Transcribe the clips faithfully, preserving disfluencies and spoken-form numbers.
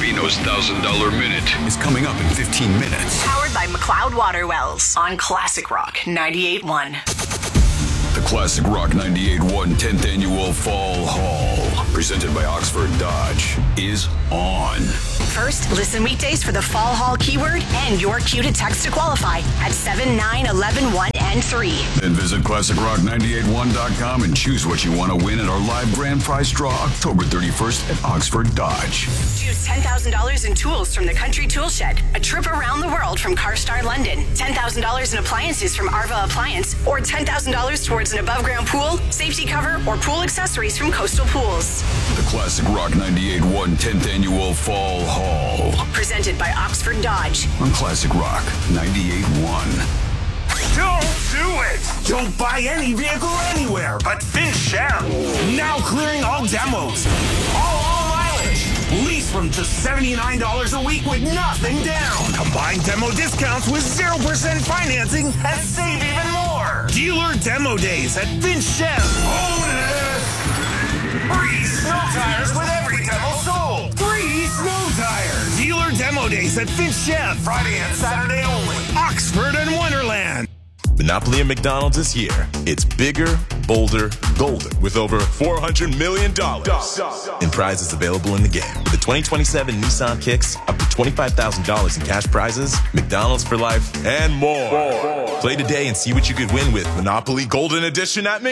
Reno's one thousand dollar Minute is coming up in fifteen minutes. Powered by McLeod Water Wells on Classic Rock ninety-eight point one. The Classic Rock ninety-eight point one tenth Annual Fall Haul, presented by Oxford Dodge, is on. First, listen weekdays for the Fall Haul keyword and your cue to text to qualify at seven nine one one one and three. Then visit classic rock nine eight one dot com and choose what you want to win at our live grand prize draw October thirty-first at Oxford Dodge. Choose ten thousand dollars in tools from the Country Tool Shed, a trip around the world from CarStar London, ten thousand dollars in appliances from Arva Appliance, or ten thousand dollars towards an above-ground pool, safety cover, or pool accessories from Coastal Pools. The Classic Rock ninety-eight point one tenth Annual Fall Haul. Presented by Oxford Dodge. On Classic Rock ninety-eight point one. Don't do it! Don't buy any vehicle anywhere but FinChem. Now clearing all demos. All, all mileage. Lease from just seventy-nine dollars a week with nothing down. Combine demo discounts with zero percent financing and save even more. Dealer demo days at FinChem. Bonus! Free snow tires with every demo sold. Free snow tires. Dealer demo days at FinChem. Friday and Saturday only. Oxford and Wonderland. Monopoly at McDonald's is here. It's bigger, bolder, golden, with over four hundred million dollars in prizes available in the game. With the twenty twenty-seven Nissan Kicks, up to twenty-five thousand dollars in cash prizes, McDonald's for life, and more. Play today and see what you could win with Monopoly Golden Edition at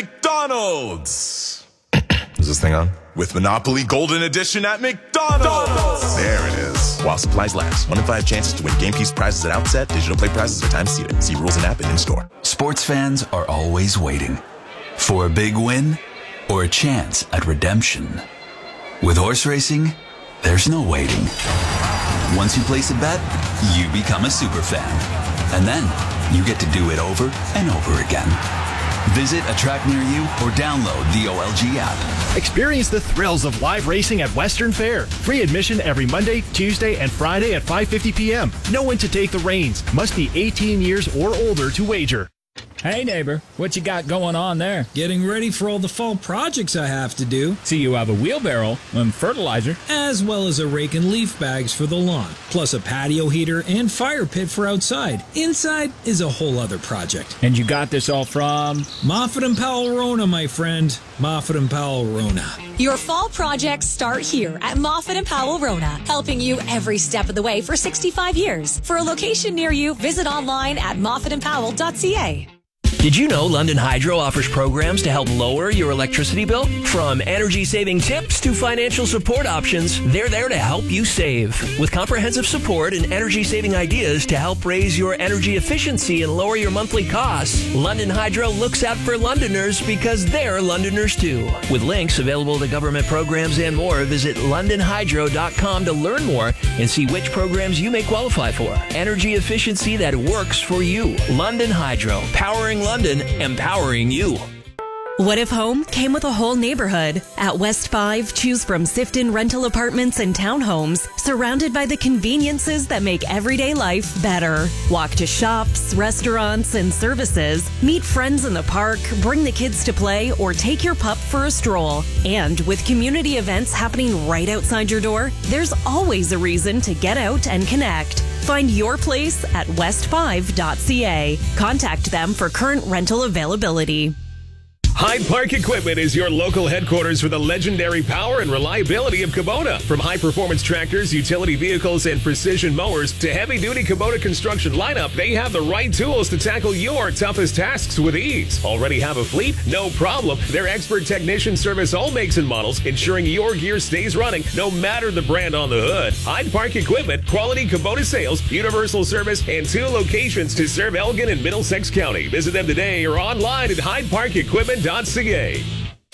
McDonald's. Is this thing on? With Monopoly Golden Edition at McDonald's. There it is. While supplies last. One in five chances to win game piece prizes at outset. Digital play prizes are time seated. See rules and app and in store. Sports fans are always waiting for a big win or a chance at redemption. With horse racing, there's no waiting. Once you place a bet, you become a super fan. And then you get to do it over and over again. Visit a track near you or download the O L G app. Experience the thrills of live racing at Western Fair. Free admission every Monday, Tuesday, and Friday at five fifty p.m. Know when to take the reins. Must be eighteen years or older to wager. Hey neighbor, what you got going on there? Getting ready for all the fall projects I have to do. See, you have a wheelbarrow and fertilizer. As well as a rake and leaf bags for the lawn. Plus a patio heater and fire pit for outside. Inside is a whole other project. And you got this all from? Moffitt and Powell Rona, my friend. Moffitt and Powell Rona. Your fall projects start here at Moffitt and Powell Rona, helping you every step of the way for sixty-five years. For a location near you, visit online at moffitt and powell dot c a. Did you know London Hydro offers programs to help lower your electricity bill? From energy-saving tips to financial support options, they're there to help you save. With comprehensive support and energy-saving ideas to help raise your energy efficiency and lower your monthly costs, London Hydro looks out for Londoners because they're Londoners too. With links available to government programs and more, visit london hydro dot com to learn more and see which programs you may qualify for. Energy efficiency that works for you. London Hydro, powering London, empowering you. What if home came with a whole neighborhood? At West five, choose from Sifton rental apartments and townhomes, surrounded by the conveniences that make everyday life better. Walk to shops, restaurants, and services, meet friends in the park, bring the kids to play, or take your pup for a stroll. And with community events happening right outside your door, there's always a reason to get out and connect. Find your place at west five dot c a. Contact them for current rental availability. Hyde Park Equipment is your local headquarters for the legendary power and reliability of Kubota. From high-performance tractors, utility vehicles, and precision mowers to heavy-duty Kubota construction lineup, they have the right tools to tackle your toughest tasks with ease. Already have a fleet? No problem. Their expert technicians service all makes and models, ensuring your gear stays running no matter the brand on the hood. Hyde Park Equipment, quality Kubota sales, universal service, and two locations to serve Elgin and Middlesex County. Visit them today or online at hyde park equipment dot c a.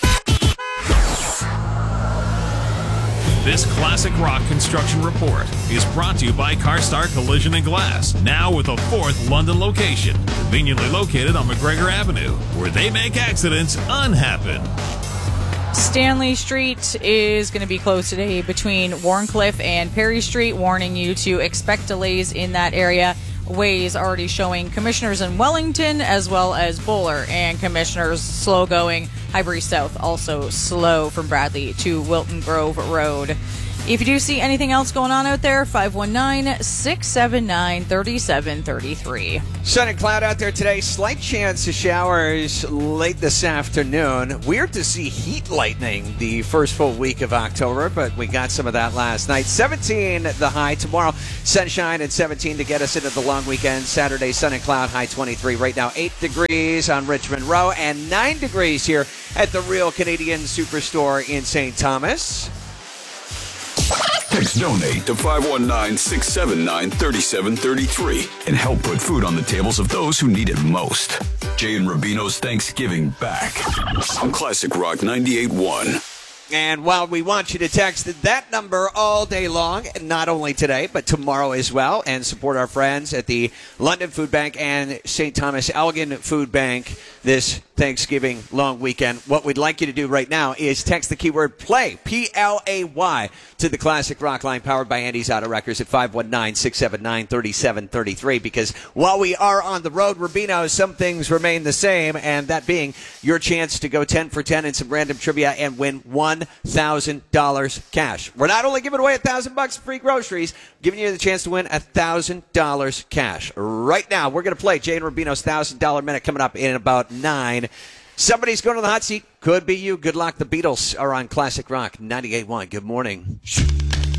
This Classic Rock Construction Report is brought to you by CarStar Collision and Glass, now with a fourth London location, conveniently located on McGregor Avenue, where they make accidents unhappen. Stanley Street is going to be closed today between Warncliffe and Perry Street, warning you to expect delays in that area. Ways already showing Commissioners in Wellington as well as Bowler, and Commissioners slow going. Highbury South also slow from Bradley to Wilton Grove Road. If you do see anything else going on out there, five one nine, six seven nine, three seven three three. Sun and cloud out there today. Slight chance of showers late this afternoon. Weird to see heat lightning the first full week of October, but we got some of that last night. seventeen the high. Tomorrow, sunshine and seventeen to get us into the long weekend. Saturday, sun and cloud, high twenty-three. Right now, eight degrees on Richmond Row and nine degrees here at the Real Canadian Superstore in Saint Thomas. Text donate to five one nine, six seven nine, three seven three three and help put food on the tables of those who need it most. Jay and Rubino's Thanksgiving back on Classic Rock ninety-eight point one. And while we want you to text that number all day long, not only today, but tomorrow as well, and support our friends at the London Food Bank and Saint Thomas Elgin Food Bank this Thanksgiving long weekend, what we'd like you to do right now is text the keyword PLAY, P L A Y, to the Classic Rock line powered by Andy's Auto Records at five one nine, six seven nine, three seven three three, because while we are on the road, Rubino, some things remain the same, and that being your chance to go ten for ten in some random trivia and win one thousand dollars cash. We're not only giving away one thousand bucks free groceries, giving you the chance to win one thousand dollars cash. Right now, we're going to play Jay and Rubino's one thousand dollars minute coming up in about nine. Somebody's going to the hot seat. Could be you. Good luck. The Beatles are on Classic Rock ninety-eight point one. Good morning.